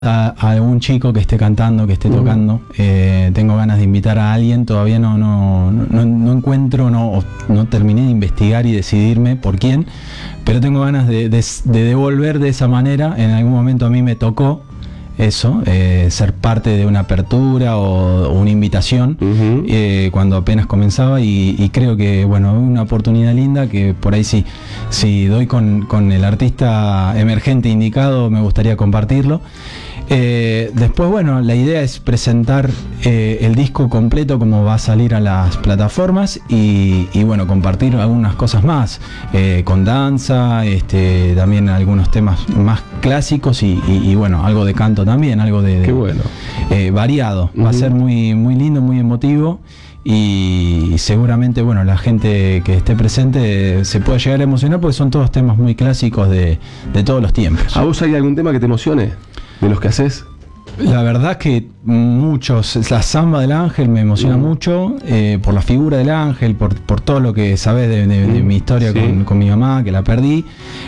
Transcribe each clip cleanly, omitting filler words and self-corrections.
a algún chico que esté cantando, que esté tocando. Tengo ganas de invitar a alguien, todavía no encuentro, no terminé de investigar y decidirme por quién, pero tengo ganas de devolver de esa manera. En algún momento a mí me tocó eso, ser parte de una apertura o una invitación cuando apenas comenzaba, y creo que bueno, una oportunidad linda que por ahí si doy con el artista emergente indicado, me gustaría compartirlo. Después, bueno, la idea es presentar el disco completo como va a salir a las plataformas y bueno, compartir algunas cosas más, con danza, también algunos temas más clásicos y bueno, algo de canto también, algo de qué bueno. Variado. Va a ser muy, muy lindo, muy emotivo. Y seguramente, bueno, la gente que esté presente se puede llegar a emocionar porque son todos temas muy clásicos de todos los tiempos. ¿A vos hay algún tema que te emocione de los que haces? La verdad que muchos. La samba del ángel me emociona mucho, por la figura del ángel, por todo lo que sabés de mi historia con mi mamá, que la perdí.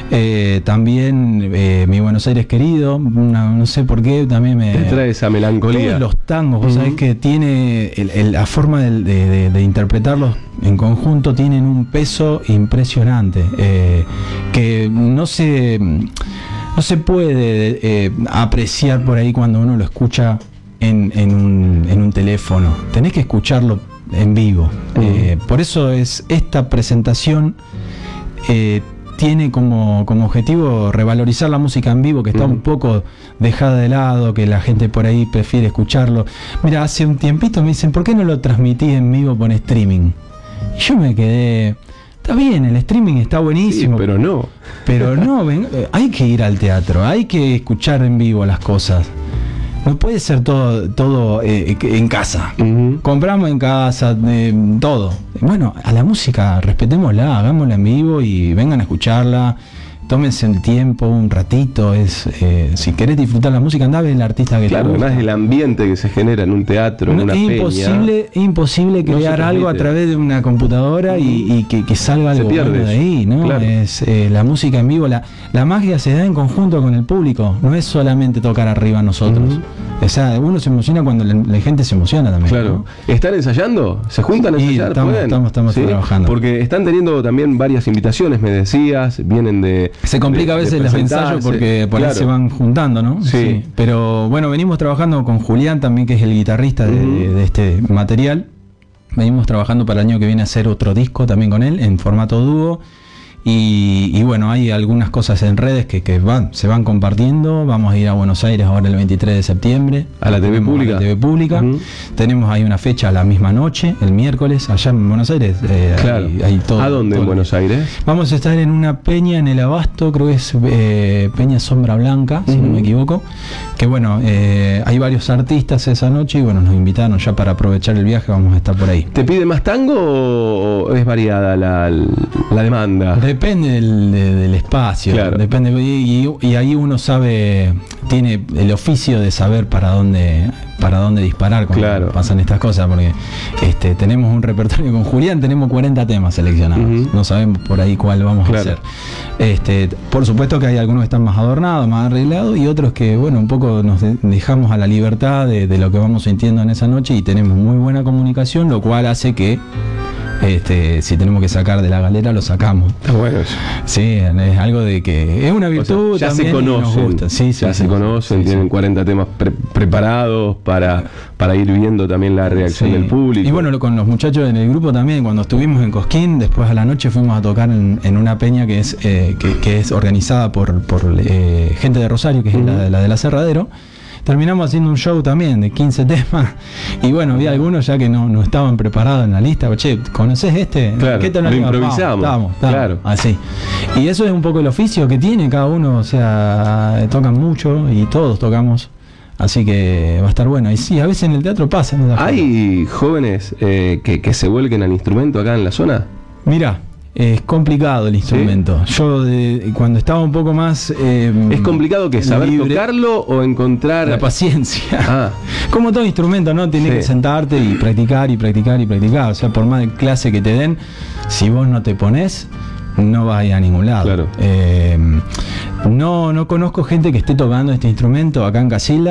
También Mi Buenos Aires querido, no sé por qué, también me trae esa melancolía. Todos los tangos, vos sabés que tiene la forma de interpretarlos en conjunto, tienen un peso impresionante, que no se puede apreciar por ahí cuando uno lo escucha en un teléfono. Tenés que escucharlo en vivo. Por eso esta presentación tiene como objetivo revalorizar la música en vivo, que está un poco dejada de lado, que la gente por ahí prefiere escucharlo. Mira, hace un tiempito me dicen, ¿por qué no lo transmitís en vivo por streaming? Y yo me quedé... Está bien, el streaming está buenísimo. Sí, pero no. Pero no, hay que ir al teatro, hay que escuchar en vivo las cosas. No puede ser todo en casa. Compramos en casa, todo. Bueno, a la música respetémosla, hagámosla en vivo y vengan a escucharla. Tómense el tiempo, un ratito. Si querés disfrutar la música, andá a ver el artista que te gusta. Además el ambiente que se genera en un teatro, en una peña. Es imposible crear algo a través de una computadora y que salga algo bueno de ahí, ¿no? Claro. La música en vivo, la magia se da en conjunto con el público, no es solamente tocar arriba nosotros. O sea, uno se emociona cuando la gente se emociona también. Claro. ¿No? ¿Están ensayando? ¿Se juntan a ensayar? Estamos trabajando. Porque están teniendo también varias invitaciones, me decías, vienen de... Se complica a veces los ensayos porque por ahí se van juntando, ¿no? Sí. Pero bueno, venimos trabajando con Julián también, que es el guitarrista de este material. Venimos trabajando para el año que viene a hacer otro disco también con él, en formato dúo. Y bueno, hay algunas cosas en redes que se van compartiendo. Vamos a ir a Buenos Aires ahora el 23 de septiembre. ¿A la TV Pública? A la TV Pública. Tenemos ahí una fecha a la misma noche, el miércoles, allá en Buenos Aires. Claro. Hay todo, ¿A dónde en Buenos Aires? Vamos a estar en una peña en el Abasto, creo que es Peña Sombra Blanca, si no me equivoco. Que bueno, hay varios artistas esa noche y bueno, nos invitaron ya para aprovechar el viaje, vamos a estar por ahí. ¿Te pide más tango o es variada la demanda? Depende del espacio, claro. Depende, y ahí uno tiene el oficio de saber para dónde disparar cuando pasan estas cosas, porque tenemos un repertorio con Julián, tenemos 40 temas seleccionados, no sabemos por ahí cuál vamos a hacer. Por supuesto que hay algunos que están más adornados, más arreglados, y otros que bueno, un poco nos dejamos a la libertad de lo que vamos sintiendo en esa noche, y tenemos muy buena comunicación, lo cual hace que si tenemos que sacar de la galera, lo sacamos. Está bueno eso. Sí, es algo de que es una virtud. O sea, ya también, se conocen. Nos gusta. Ya se conocen, tienen 40 temas preparados para ir viendo también la reacción del público. Y bueno, con los muchachos en el grupo también, cuando estuvimos en Cosquín, después a la noche fuimos a tocar en una peña que es organizada por gente de Rosario, que es la del Aserradero. Terminamos haciendo un show también de 15 temas y bueno, vi algunos ya que no estaban preparados en la lista. Che, ¿conocés este? Claro, ¿Qué tal? Lo improvisamos. Estamos, claro. Así. Y eso es un poco el oficio que tiene cada uno, o sea, tocan mucho y todos tocamos. Así que va a estar bueno. Y sí, a veces en el teatro pasa. ¿Hay jóvenes que se vuelquen al instrumento acá en la zona? Mirá. Es complicado el instrumento. ¿Sí? Yo cuando estaba un poco más... ¿Es complicado que saber tocarlo o encontrar...? La paciencia. Como todo instrumento, ¿no? Tienes que sentarte y practicar y practicar y practicar. O sea, por más clase que te den, si vos no te ponés, no vas a ir a ningún lado. Claro. No conozco gente que esté tocando este instrumento acá en Casilda.